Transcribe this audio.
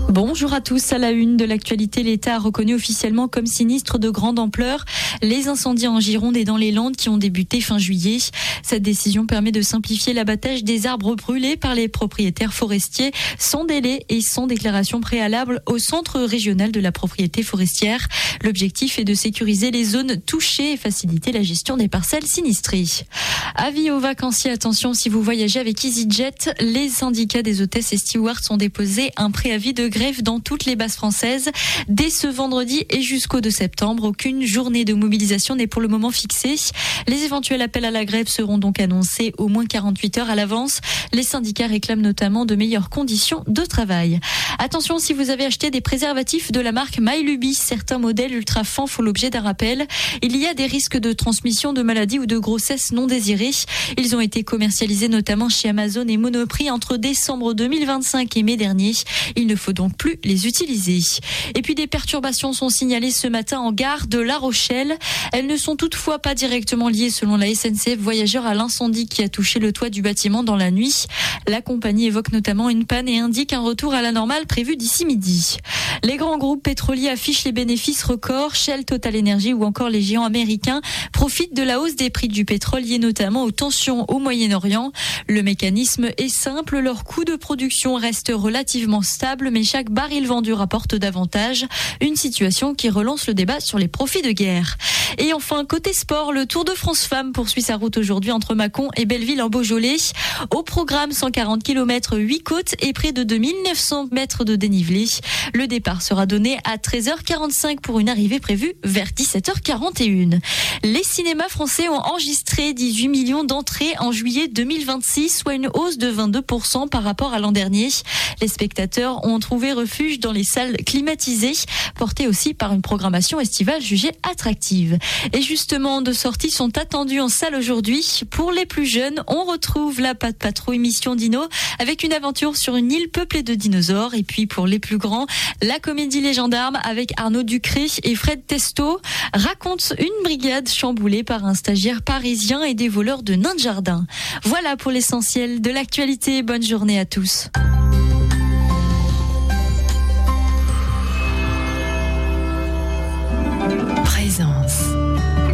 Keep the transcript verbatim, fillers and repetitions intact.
Bonjour à tous. À la une de l'actualité, l'État a reconnu officiellement comme sinistre de grande ampleur les incendies en Gironde et dans les Landes qui ont débuté fin juillet. Cette décision permet de simplifier l'abattage des arbres brûlés par les propriétaires forestiers sans délai et sans déclaration préalable au Centre régional de la propriété forestière. L'objectif est de sécuriser les zones touchées et faciliter la gestion des parcelles sinistrées. Avis aux vacanciers, attention si vous voyagez avec EasyJet, les syndicats des hôtesses et stewards ont déposé un préavis de grève dans toutes les bases françaises dès ce vendredi et jusqu'au deux septembre. Aucune journée de mobilisation n'est pour le moment fixée. Les éventuels appels à la grève seront donc annoncés au moins quarante-huit heures à l'avance. Les syndicats réclament notamment de meilleures conditions de travail. Attention si vous avez acheté des préservatifs de la marque MyLuby, certains modèles ultra fins font l'objet d'un rappel. Il y a des risques de transmission de maladies ou de grossesse non désirées. Ils ont été commercialisés notamment chez Amazon et Monoprix entre décembre deux mille vingt-cinq et mai dernier. Il ne faut donc plus les utiliser. Et puis des perturbations sont signalées ce matin en gare de La Rochelle. Elles ne sont toutefois pas directement liées selon la S N C F Voyageurs à l'incendie qui a touché le toit du bâtiment dans la nuit. La compagnie évoque notamment une panne et indique un retour à la normale prévu d'ici midi. Les grands groupes pétroliers affichent les bénéfices records. Shell, Total Energy ou encore les géants américains profitent de la hausse des prix du pétrole liée notamment aux tensions au Moyen-Orient. Le mécanisme est simple, leur coût de production reste relativement stable, mais chaque baril vendu rapporte davantage. Une situation qui relance le débat sur les profits de guerre. Et enfin, côté sport, le Tour de France Femmes poursuit sa route aujourd'hui entre Mâcon et Belleville en Beaujolais. Au programme, cent quarante kilomètres, huit côtes et près de deux mille neuf cents mètres de dénivelé. Le départ sera donné à treize heures quarante-cinq pour une arrivée prévue vers dix-sept heures quarante et une. Les cinémas français ont enregistré dix-huit millions d'entrées en juillet deux mille vingt-six, soit une hausse de vingt-deux pour cent par rapport à l'an dernier. Les spectateurs ont trouvé refuge dans les salles climatisées, portées aussi par une programmation estivale jugée attractive. Et justement, deux sorties sont attendues en salle aujourd'hui. Pour les plus jeunes, on retrouve la Patte Patrouille Mission Dino avec une aventure sur une île peuplée de dinosaures. Et puis pour les plus grands, la comédie Les Gendarmes avec Arnaud Ducré et Fred Testo raconte une brigade chamboulée par un stagiaire parisien et des voleurs de nains de jardin. Voilà pour l'essentiel de l'actualité. Bonne journée à tous. Présence.